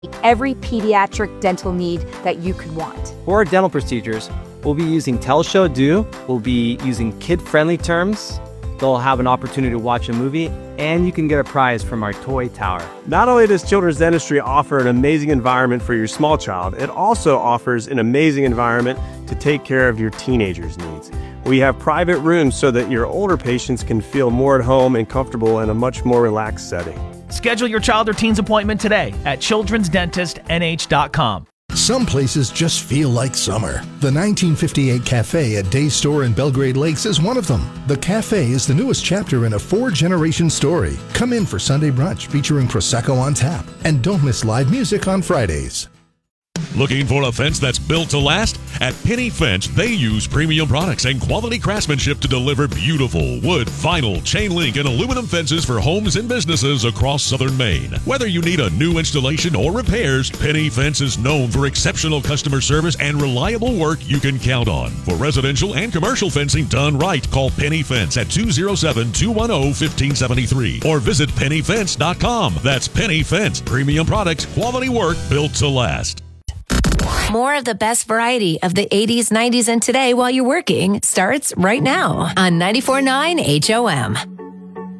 every pediatric dental need that you could want. For our dental procedures, we'll be using Telshow Do, we'll be using kid-friendly terms, they'll have an opportunity to watch a movie, and you can get a prize from our toy tower. Not only does Children's Dentistry offer an amazing environment for your small child, it also offers an amazing environment to take care of your teenager's needs. We have private rooms so that your older patients can feel more at home and comfortable in a much more relaxed setting. Schedule your child or teen's appointment today at childrensdentistnh.com. Some places just feel like summer. The 1958 Cafe at Day Store in Belgrade Lakes is one of them. The Cafe is the newest chapter in a 4-generation story. Come in for Sunday brunch featuring Prosecco on tap. And don't miss live music on Fridays. Looking for a fence that's built to last? At Penny Fence, they use premium products and quality craftsmanship to deliver beautiful wood, vinyl, chain link, and aluminum fences for homes and businesses across southern Maine. Whether you need a new installation or repairs, Penny Fence is known for exceptional customer service and reliable work you can count on. For residential and commercial fencing done right, call Penny Fence at 207-210-1573 or visit pennyfence.com. That's Penny Fence. Premium products, quality work built to last. More of the best variety of the 80s, 90s, and today while you're working starts right now on 94.9 HOM.